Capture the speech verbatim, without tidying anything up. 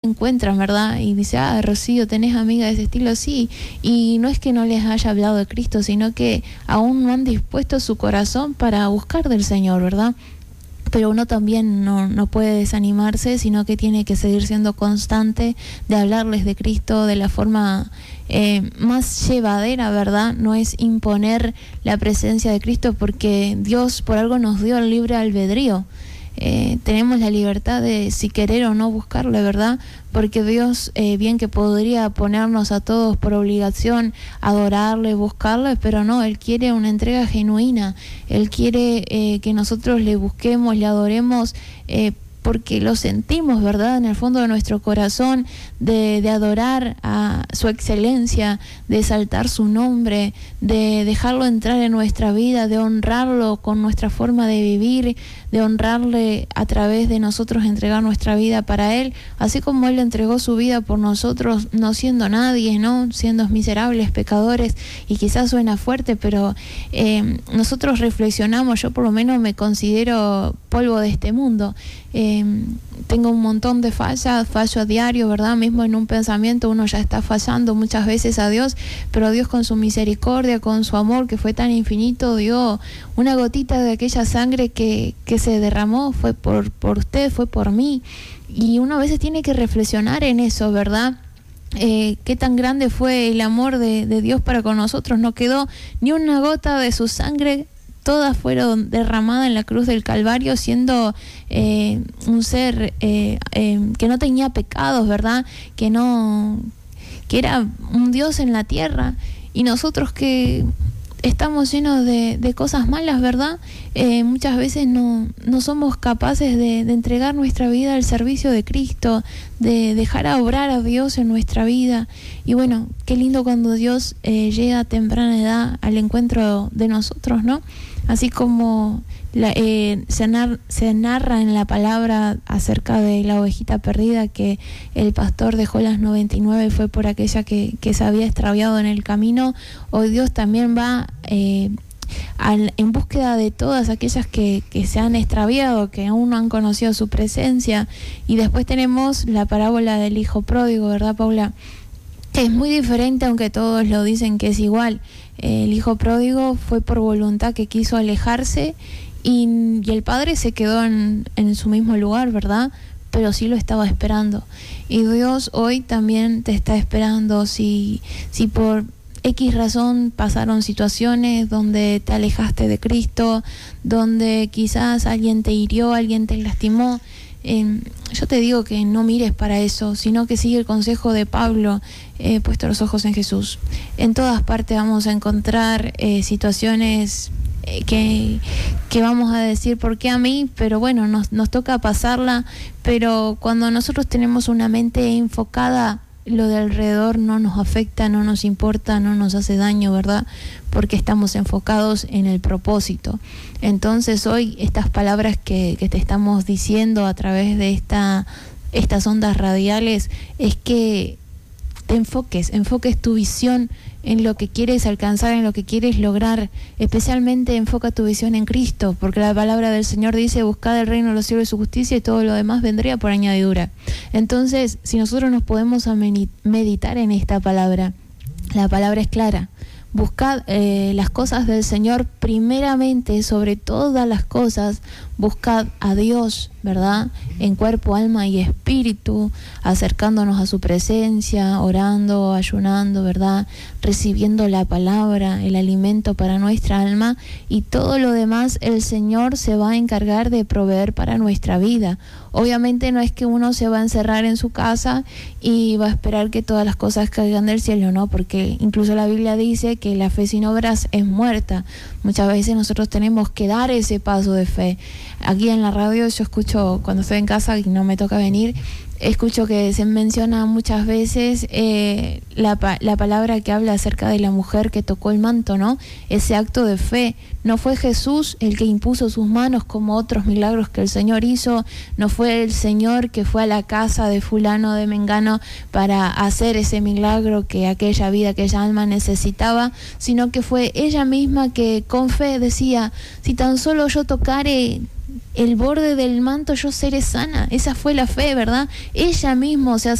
encuentran, ¿verdad? Y dice, ah, Rocío, ¿tenés amiga de ese estilo? Sí. Y no es que no les haya hablado de Cristo, sino que aún no han dispuesto su corazón para buscar del Señor, ¿verdad? Pero uno también no, no puede desanimarse, sino que tiene que seguir siendo constante de hablarles de Cristo de la forma eh, más llevadera, ¿verdad? No es imponer la presencia de Cristo, porque Dios por algo nos dio el libre albedrío. Eh, tenemos la libertad de si querer o no buscarle, ¿verdad? Porque Dios, eh, bien que podría ponernos a todos por obligación, adorarle, buscarle, pero no, Él quiere una entrega genuina. Él quiere eh, que nosotros le busquemos, le adoremos, eh, porque lo sentimos, ¿verdad? En el fondo de nuestro corazón, de, de adorar a su excelencia, de exaltar su nombre, de dejarlo entrar en nuestra vida, de honrarlo con nuestra forma de vivir, de honrarle a través de nosotros, entregar nuestra vida para Él, así como Él entregó su vida por nosotros, no siendo nadie, ¿no? Siendo miserables, pecadores, y quizás suena fuerte, pero eh, nosotros reflexionamos, yo por lo menos me considero polvo de este mundo. Eh, tengo un montón de fallas, fallo a diario, ¿verdad? Mismo en un pensamiento uno ya está fallando muchas veces a Dios, pero Dios con su misericordia, con su amor que fue tan infinito, dio una gotita de aquella sangre que, que se derramó, fue por, por usted, fue por mí, y uno a veces tiene que reflexionar en eso, ¿verdad? Eh, qué tan grande fue el amor de, de Dios para con nosotros. No quedó ni una gota de su sangre, todas fueron derramadas en la cruz del Calvario, siendo eh, un ser eh, eh, que no tenía pecados, ¿verdad? Que no, que era un Dios en la tierra, y nosotros que estamos llenos de, de cosas malas, ¿verdad? Eh, muchas veces no, no somos capaces de, de entregar nuestra vida al servicio de Cristo, de dejar a obrar a Dios en nuestra vida. Y bueno, qué lindo cuando Dios eh, llega a temprana edad al encuentro de nosotros, ¿no? Así como la, eh, se, nar, se narra en la palabra acerca de la ovejita perdida, que el pastor dejó las noventa y nueve y fue por aquella que, que se había extraviado en el camino. Hoy Dios también va eh, al, en búsqueda de todas aquellas que, que se han extraviado, que aún no han conocido su presencia. Y después tenemos la parábola del hijo pródigo, ¿verdad, Paula? Que es muy diferente, aunque todos lo dicen que es igual. El hijo pródigo fue por voluntad que quiso alejarse, y, y el padre se quedó en, en su mismo lugar, ¿verdad? Pero sí lo estaba esperando. Y Dios hoy también te está esperando. Si, si por X razón pasaron situaciones donde te alejaste de Cristo, donde quizás alguien te hirió, alguien te lastimó, Eh, yo te digo que no mires para eso, sino que sigue el consejo de Pablo, eh, puesto los ojos en Jesús. En todas partes vamos a encontrar eh, situaciones eh, que, que vamos a decir, ¿por qué a mí? Pero bueno, nos, nos toca pasarla, pero cuando nosotros tenemos una mente enfocada, lo de alrededor no nos afecta, no nos importa, no nos hace daño, ¿verdad? Porque estamos enfocados en el propósito. Entonces hoy estas palabras que, que te estamos diciendo a través de esta, estas ondas radiales es que te enfoques, enfoques tu visión en lo que quieres alcanzar, en lo que quieres lograr. Especialmente enfoca tu visión en Cristo, porque la palabra del Señor dice: buscad el reino de los cielos y su justicia, y todo lo demás vendría por añadidura. Entonces, si nosotros nos podemos meditar en esta palabra, la palabra es clara: buscad eh, las cosas del Señor primeramente, sobre todas las cosas. Buscad a Dios, ¿verdad? En cuerpo, alma y espíritu, acercándonos a su presencia, orando, ayunando, ¿verdad? Recibiendo la palabra, el alimento para nuestra alma, y todo lo demás el Señor se va a encargar de proveer para nuestra vida. Obviamente no es que uno se va a encerrar en su casa y va a esperar que todas las cosas caigan del cielo, ¿no? Porque incluso la Biblia dice que la fe sin obras es muerta. Muchas veces nosotros tenemos que dar ese paso de fe. Aquí en la radio yo escucho, cuando estoy en casa y no me toca venir, escucho que se menciona muchas veces eh, la, la palabra que habla acerca de la mujer que tocó el manto, ¿no? Ese acto de fe. No fue Jesús el que impuso sus manos como otros milagros que el Señor hizo, no fue el Señor que fue a la casa de fulano, de mengano, para hacer ese milagro que aquella vida, aquella alma necesitaba, sino que fue ella misma que con fe decía: si tan solo yo tocare el borde del manto, yo seré sana. Esa fue la fe, ¿verdad? Ella misma, o sea,